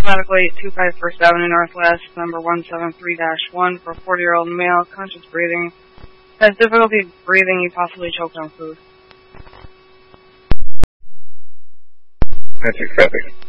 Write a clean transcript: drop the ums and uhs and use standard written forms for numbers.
Medical 825 First Avenue Northwest, number 173-1 for a 40-year-old male, conscious breathing. Has difficulty breathing, he possibly choked on food. That's accepting.